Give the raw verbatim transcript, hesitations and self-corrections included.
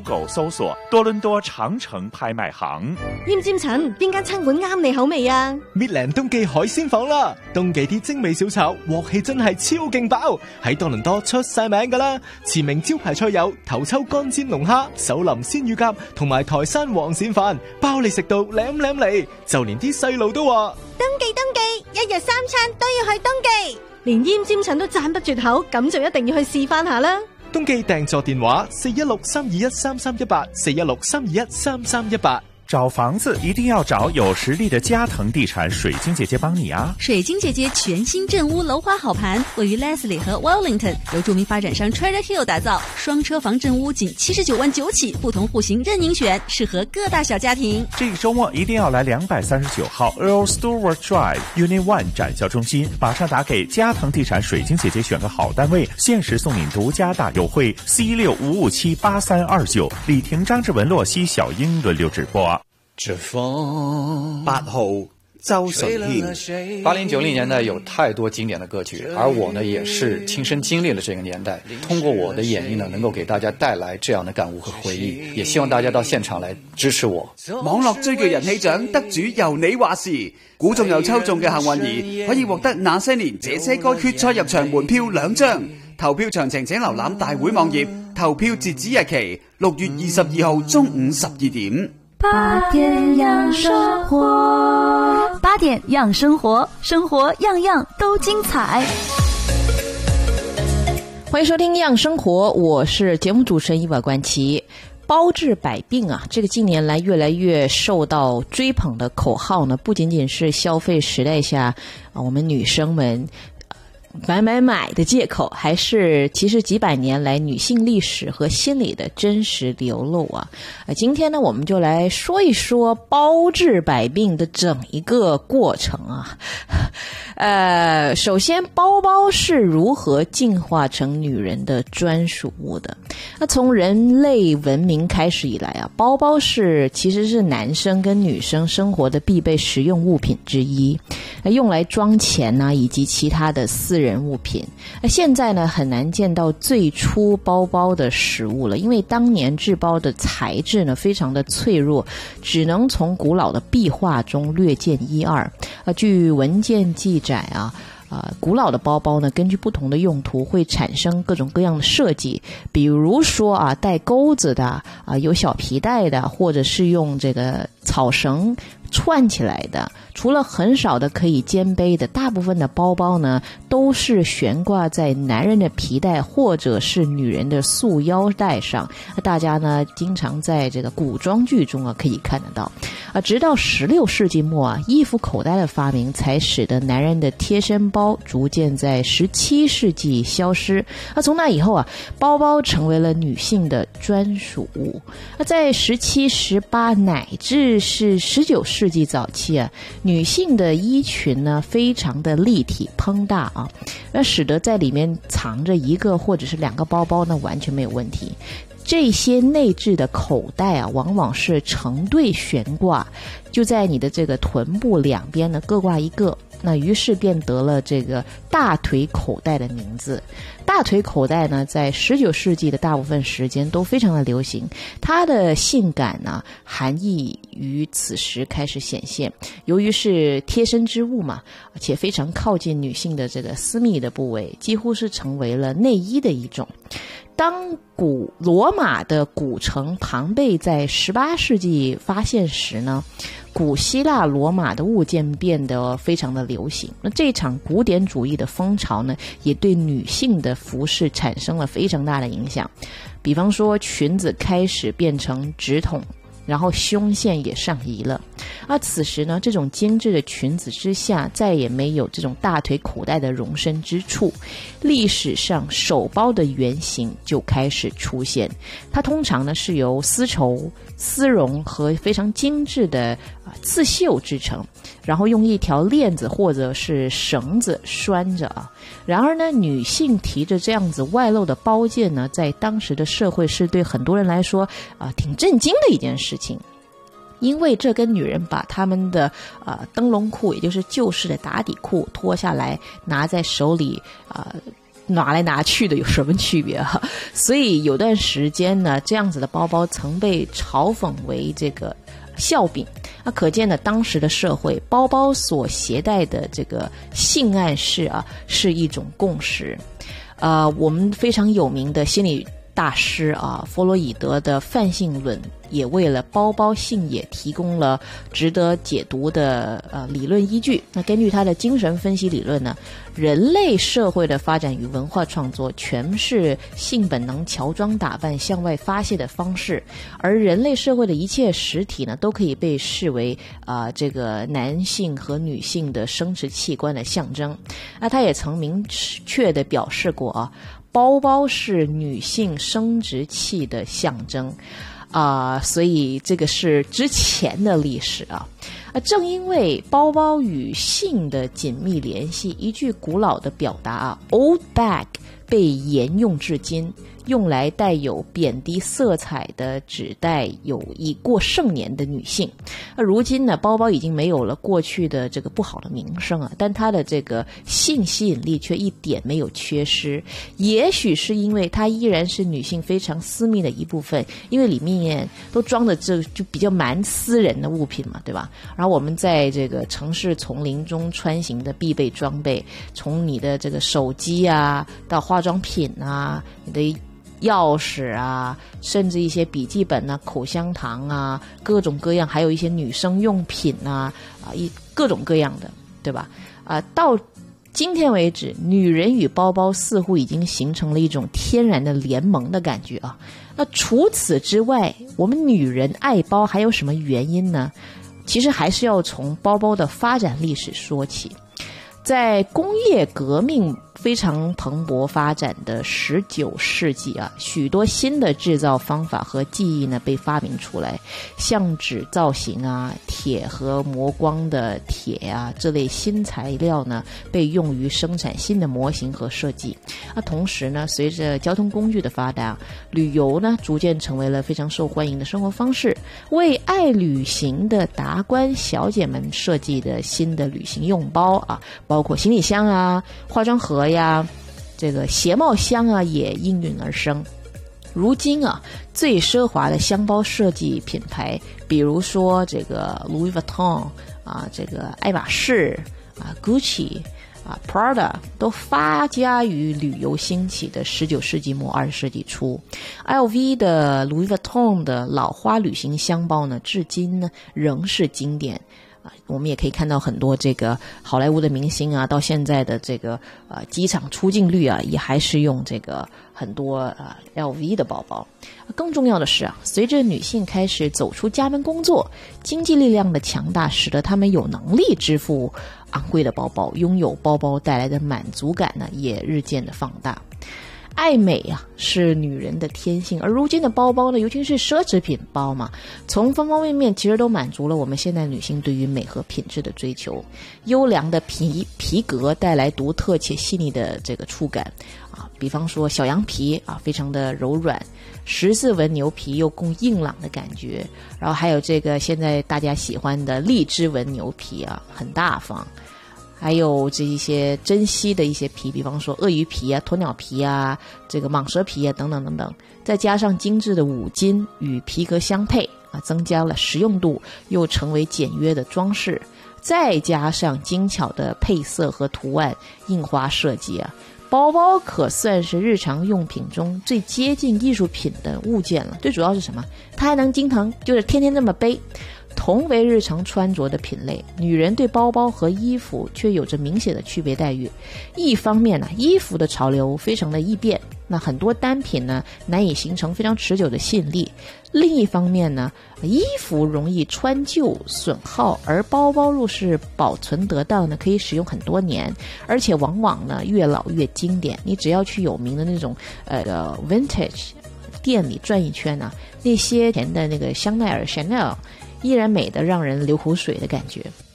Google 搜索多倫多長城拍賣行。 厭尖塵，邊間餐館啱你口味啊？ 搣靚東記海鮮舫啦！東記啲精美小炒，鑊氣真係超勁爆，喺多倫多出晒名噶啦！馳名招牌菜有頭抽乾煎龍蝦、手淋鮮乳鴿同埋台山黃鱔飯，包你食到舐舐嚟，就連啲細路都話： 東記東記，一日三餐都要去東記。連厭尖塵都讚不絕口，咁就一定要去試翻下啦！ 東記訂座電話四一六三二一三三一八，四一六三二一三三一八。 找房子一定要找有实力的嘉騰地产水晶姐姐帮你啊！ 水晶姐姐全新镇屋楼花好盘，位于 Leslie 和 Wellington， 由著名发展商 Treasure Hill 打造，双车房镇屋仅七十九万九起，不同户型任您选，适合各大小家庭。 这个周末一定要来两百三十九号 Earl Stewart Drive Unit One 展销中心，马上打给嘉腾地产水晶姐姐选个好单位，限时送你独家大优惠 C 六五五七八三二九，李婷、张志文、洛西、小英轮流直播啊！ 八号周顺天。 八零九零年代有太多经典的歌曲，而我呢也是亲身经历了这个年代，通过我的演绎呢，能够给大家带来这样的感悟和回忆，也希望大家到現場來支持我。 網絡追劇人氣獎得主由你話事，估中又抽中嘅幸運兒可以獲得那些年這些歌決賽入場門票兩張。投票詳情請瀏覽大會網頁，投票截止日期六月二十二號中午十二點。 八點養生活，八點養生活，生活樣樣都精彩。 歡迎收聽樣生活，我是節目主持人伊娃冠琪。包治百病啊，这个近年来越来越受到追捧的口号呢，不仅仅是消费时代下啊我们女生们买买买的借口，还是其实几百年来女性历史和心理的真实流露啊。呃，今天呢，我们就来说一说包治百病的整一个过程啊。呃，首先，包包是如何进化成女人的专属物的？那从人类文明开始以来啊，包包是其实是男生跟女生生活的必备实用物品之一，用来装钱啊，以及其他的私人物品。那现在呢，很难见到最初包包的实物了，因为当年制包的材质呢非常的脆弱，只能从古老的壁画中略见一二。啊，据文件记载啊。呃，古老的包包呢，根据不同的用途会产生各种各样的设计，比如说啊，带钩子的啊，有小皮带的，或者是用这个草绳串起来的。除了很少的可以肩背的，大部分的包包呢都是悬挂在男人的皮带或者是女人的束腰带上。大家呢经常在这个古装剧中啊可以看得到。啊，直到十六世纪末啊，衣服口袋的发明才使得男人的贴身包逐渐在十七世纪消失。那从那以后啊，包包成为了女性的专属物。那在十七、十八乃至是十九世纪早期啊，女性的衣裙呢非常的立体膨大啊，那使得在里面藏着一个或者是两个包包呢完全没有问题。这些内置的口袋啊，往往是成对悬挂，就在你的这个臀部两边呢各挂一个，那于是便得了这个大腿口袋的名字。大腿口袋呢，在十九世纪的大部分时间都非常的流行，它的性感呢含义于此时开始显现。由于是贴身之物嘛，而且非常靠近女性的这个私密的部位，几乎是成为了内衣的一种。当古罗马的古城庞贝在十八世纪发现时呢，古希腊罗马的物件变得非常的流行。那这场古典主义的风潮呢，也对女性的服饰产生了非常大的影响。比方说，裙子开始变成直筒，然后胸线也上移了。而此时呢，这种精致的裙子之下再也没有这种大腿口袋的容身之处，历史上手包的原型就开始出现。它通常呢是由丝绸、丝绒和非常精致的、呃、刺绣制成，然后用一条链子或者是绳子拴着啊。然而呢，女性提着这样子外露的包件呢，在当时的社会是对很多人来说啊、呃、挺震惊的一件事情。因为这跟女人把她们的呃灯笼裤，也就是旧式的打底裤脱下来拿在手里啊、呃、 拿来拿去的有什么区别啊？所以有段时间呢，这样子的包包曾被嘲讽为这个笑柄。那可见呢，当时的社会包包所携带的这个性暗示啊，是一种共识。呃，我们非常有名的心理大师啊，弗洛伊德的泛性论也为了包包性也提供了值得解读的呃理论依据。那根据他的精神分析理论呢，人类社会的发展与文化创作全是性本能乔装打扮向外发泄的方式，而人类社会的一切实体呢，都可以被视为啊、呃、这个男性和女性的生殖器官的象征。那他也曾明确的表示过啊，包包是女性生殖器的象征。啊、呃，所以这个是之前的历史啊。啊，正因为包包与性的紧密联系，一句古老的表达啊 ，old bag 被沿用至今，用来带有贬低色彩的指代有已过盛年的女性。那如今呢，包包已经没有了过去的这个不好的名声啊，但它的这个性吸引力却一点没有缺失。也许是因为它依然是女性非常私密的一部分，因为里面都装的这就比较蛮私人的物品嘛，对吧？然后我们在这个城市丛林中穿行的必备装备，从你的这个手机啊，到化妆品啊，你的钥匙啊，甚至一些笔记本啊、口香糖啊，各种各样，还有一些女生用品啊，啊，一各种各样的，对吧？啊，到今天为止，女人与包包似乎已经形成了一种天然的联盟的感觉啊。那除此之外，我们女人爱包还有什么原因呢？其实还是要从包包的发展历史说起。在工业革命非常蓬勃发展的十九世纪啊，许多新的制造方法和技艺呢被发明出来，像纸造型啊、铁和磨光的铁啊这类新材料呢被用于生产新的模型和设计。那同时呢，随着交通工具的发达，旅游呢逐渐成为了非常受欢迎的生活方式，为爱旅行的达官小姐们设计的新的旅行用包啊，包括行李箱啊、化妆盒呀，这个鞋帽箱啊也应运而生。如今啊，最奢华的箱包设计品牌，比如说这个 Louis Vuitton 啊，这个爱马仕啊 Gucci 啊 Prada 都发家于旅游兴起的十九世纪末二十世纪初。L V 的 Louis Vuitton 的老花旅行箱包呢，至今呢仍是经典。我们也可以看到很多这个好莱坞的明星啊，到现在的这个呃机场出境率啊，也还是用这个很多呃 L V 的包包。更重要的是啊，随着女性开始走出家门工作，经济力量的强大使得她们有能力支付昂贵的包包，拥有包包带来的满足感呢，也日渐的放大。爱美啊，是女人的天性，而如今的包包呢，尤其是奢侈品包嘛，从方方面面其实都满足了我们现代女性对于美和品质的追求。优良的皮皮革带来独特且细腻的这个触感啊，比方说小羊皮啊，非常的柔软；十字纹牛皮又更硬朗的感觉，然后还有这个现在大家喜欢的荔枝纹牛皮啊，很大方。还有这一些珍稀的一些皮，比方说鳄鱼皮啊、鸵鸟皮啊、这个蟒蛇皮啊等等等等，再加上精致的五金与皮革相配啊，增加了实用度，又成为简约的装饰，再加上精巧的配色和图案印花设计啊，包包可算是日常用品中最接近艺术品的物件了。最主要是什么？它还能经常就是天天这么背。同为日常穿着的品类，女人对包包和衣服却有着明显的区别待遇。一方面呢，衣服的潮流非常的易变，那很多单品呢难以形成非常持久的吸引力。另一方面呢，衣服容易穿旧损耗，而包包若是保存得当呢，可以使用很多年，而且往往呢越老越经典。你只要去有名的那种呃 vintage 店里转一圈呢、啊，那些前的那个香奈儿 Chanel。依然美得让人流口水的感觉。